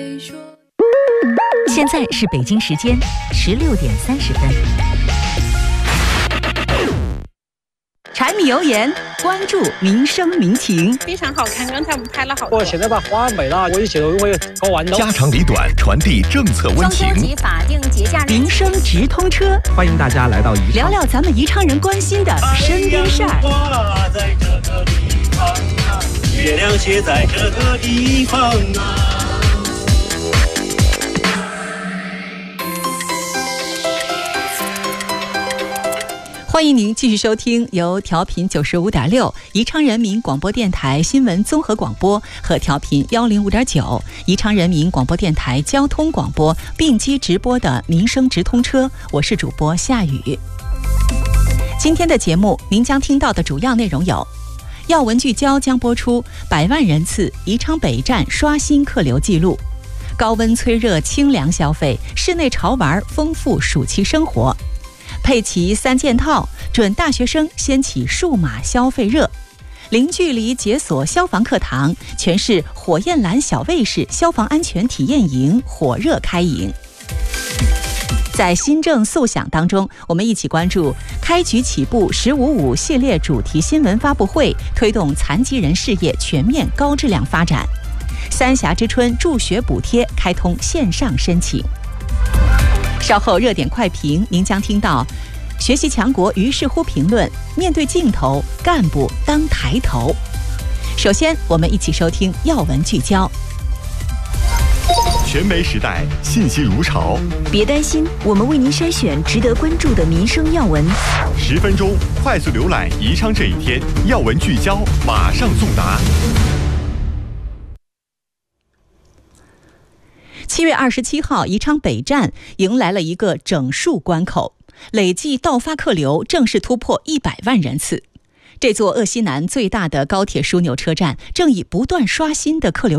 现在是北京时间16:30。柴米油盐，关注民生民情。 非常好看，刚才我们拍了好多。 我现在把花美了，我一切都会搞完的。 家长里短，传递政策温情。 中秋节法定节假日， 民生直通车， 欢迎大家来到宜昌， 聊聊咱们宜昌人关心的身边事儿。 在这个地方啊，月亮写在这个地方啊。 欢迎您继续收听由调频95.6宜昌人民广播电台新闻综合广播和调频105.9宜昌人民广播电台交通广播并机直播的民生直通车，我是主播夏雨。今天的节目您将听到的主要内容有：要闻聚焦将播出100万人次宜昌北站刷新客流记录，高温催热清凉消费，室内潮玩丰富暑期生活，配齐3件套，准大学生掀起数码消费热，零距离解锁消防课堂，全市火焰蓝小卫士消防安全体验营火热开营。在新政速享当中，我们一起关注开局起步“15.5”系列主题新闻发布会，推动残疾人事业全面高质量发展。三峡之春助学补贴开通线上申请。稍后热点快评，您将听到学习强国于是乎评论：面对镜头，干部当抬头。首先，我们一起收听要闻聚焦。 全媒时代，信息如潮。 别担心，我们为您筛选值得关注的民生要闻。 10分钟快速浏览宜昌这一天，要闻聚焦，马上送达。 7月27号，宜昌北站迎来了一个整数关口，累计到发客流正式突破100万人次。这座鄂西南最大的高铁枢纽车站正以不断刷新的客流